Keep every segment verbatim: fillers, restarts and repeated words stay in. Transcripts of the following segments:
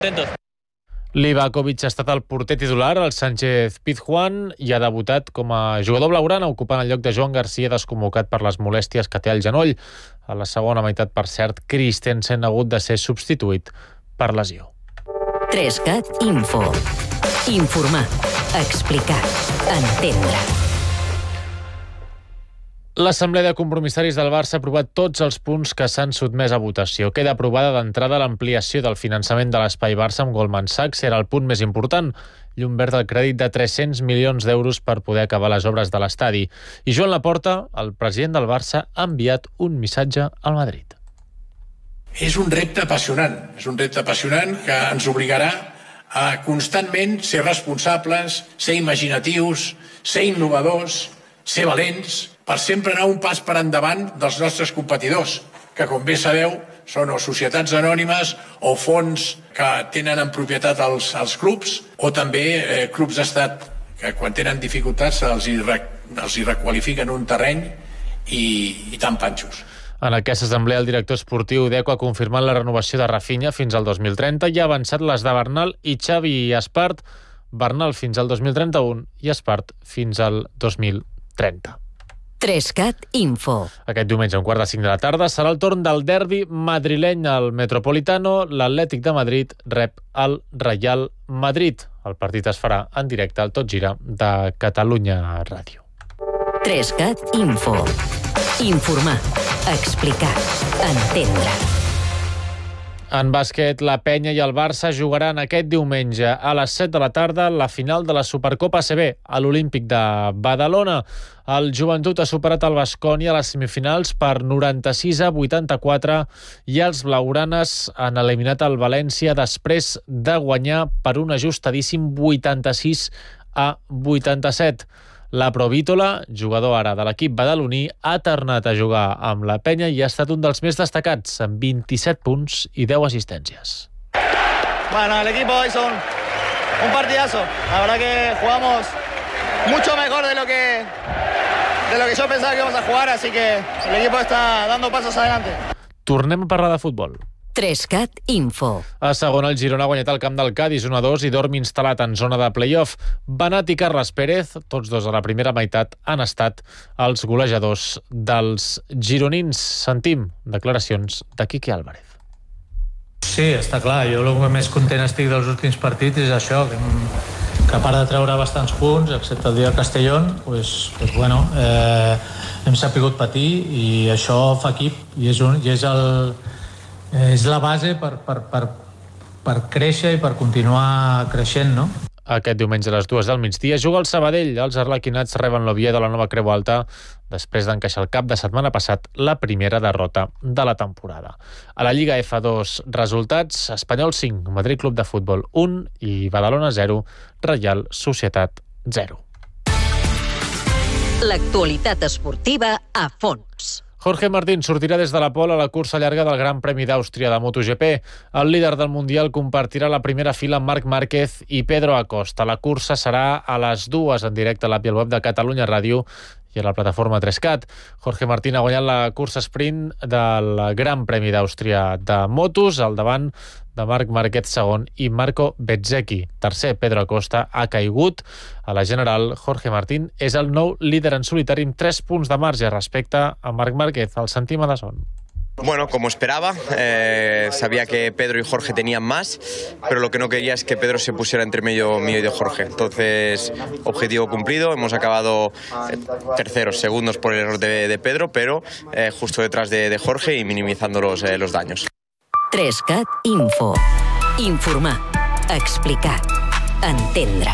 Livakovic ha estat el porter titular, el Sánchez Pizjuán, i ha debutat com a jugador blaugrana, ocupant el lloc de Joan Garcia, desconvocat per les molèsties que té al genoll. A la segona meitat, per cert, Christensen ha hagut de ser substituït per lesió. Trescat Info. Informar, explicar, entendre. L'Assemblea de Compromissaris del Barça ha aprovat tots els punts que s'han sotmès a votació. Queda aprovada d'entrada l'ampliació del finançament de l'Espai Barça amb Goldman Sachs. Era el punt més important. Llum verd al crèdit de tres-cents milions d'euros per poder acabar les obres de l'estadi. I Joan Laporta, el president del Barça, ha enviat un missatge al Madrid. És un repte apassionant. És un repte apassionant que ens obligarà a constantment ser responsables, ser imaginatius, ser innovadors, ser valents, per sempre anar un pas per endavant dels nostres competidors, que, com bé sabeu, són o societats anònimes o fons que tenen en propietat els, els clubs, o també eh, clubs d'estat que, quan tenen dificultats, els hi, els hi requalifiquen un terreny i, i tan panxos. En aquesta assemblea, el director esportiu d'Eco ha confirmat la renovació de Rafinha fins al dos mil trenta i ha avançat les de Bernal i Xavi i Espart. Bernal fins al dos mil trenta-u i Espart fins al dos mil trenta. Trescat Info. Aquest diumenge, a un quart de cinc de la tarda, serà el torn del derbi madrileny al Metropolitano. L'Atlètic de Madrid rep el Real Madrid. El partit es farà en directe al Tot Gira de Catalunya Ràdio. Trescat Info. Informar, explicar, entendre. En bàsquet, la Penya i el Barça jugaran aquest diumenge a les set de la tarda la final de la Supercopa A C B a l'Olímpic de Badalona. El Joventut ha superat el Baskonia a les semifinals per noranta-sis a vuitanta-quatre i els blaugranes han eliminat el València després de guanyar per un ajustadíssim vuitanta-sis a vuitanta-set. La Provítola, jugador ara de l'equip badaloní, ha tornat a jugar amb la Penya i ha estat un dels més destacats, amb vint-i-set punts i deu assistències. Bueno, el equipo hizo un, un partidazo. La verdad que jugamos mucho mejor de lo que de lo que yo pensaba que íbamos a jugar, así que el equipo está dando pasos adelante. Tornem a parlar de futbol. Trescat Info. A segona, el Girona ha guanyat el camp del Cádiz un a dos i dorm instal·lat en zona de play-off. Benat i Carles Pérez, tots dos a la primera meitat, han estat els golejadors dels gironins. Sentim declaracions de Quique Álvarez. Sí, està clar. Jo el que més content estic dels últims partits és això, que, que a part de treure bastants punts, excepte el dia de Castellón, pues, pues bueno, eh, hem sapigut patir i això fa equip i és, un, i és el... és la base per, per, per, per créixer i per continuar creixent, no? Aquest diumenge a les dues del migdia juga el Sabadell. Els arlequinats reben l'Oviedo de la Nova Creu Alta després d'encaixar el cap de setmana passat la primera derrota de la temporada. A la Lliga F dos, resultats: Espanyol cinc, Madrid Club de Futbol un i Badalona zero, Reial Societat zero. L'actualitat esportiva a fons. Jorge Martín sortirà des de la pole a la cursa llarga del Gran Premi d'Àustria de MotoGP. El líder del Mundial compartirà la primera fila amb Marc Márquez i Pedro Acosta. La cursa serà a les dues en directe a l'app i al web de Catalunya Ràdio i a la plataforma Trescat. Jorge Martín ha guanyat la cursa sprint del Gran Premi d'Àustria de motos, al davant de Marc Márquez segon i Marco Bezzecchi tercer. Pedro Acosta ha caigut. A la general, Jorge Martín és el nou líder en solitari amb tres punts de marge respecte a Marc Márquez. El sentim a la son. Bueno, como esperaba, eh, sabía que Pedro y Jorge tenían más, pero lo que no quería es que Pedro se pusiera entre medio mío y de Jorge. Entonces, objetivo cumplido, hemos acabado eh, terceros, segundos por el error de, de Pedro, pero eh, justo detrás de, de Jorge y minimizando los, eh, los daños. Trescat Info. Informar, explicar, entendre.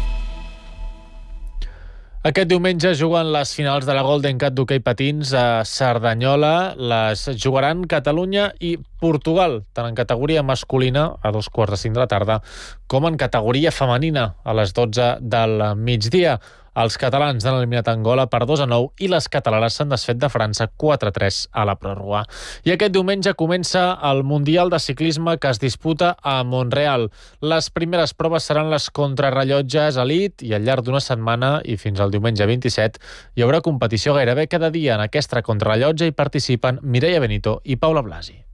Aquest diumenge juguen les finals de la Golden Cup d'hoquei patins a Cerdanyola. Les jugaran Catalunya i Portugal, tant en categoria masculina, a dos quarts de cinc de la tarda, com en categoria femenina, a les dotze del migdia. Els catalans han eliminat Angola per dos a nou i les catalanes s'han desfet de França quatre a tres a la pròrroga. I aquest diumenge comença el Mundial de Ciclisme que es disputa a Montreal. Les primeres proves seran les contrarrellotges elit i al llarg d'una setmana i fins al diumenge vint-i-set hi haurà competició gairebé cada dia. En aquesta contrarrellotge hi participen Mireia Benito i Paula Blasi.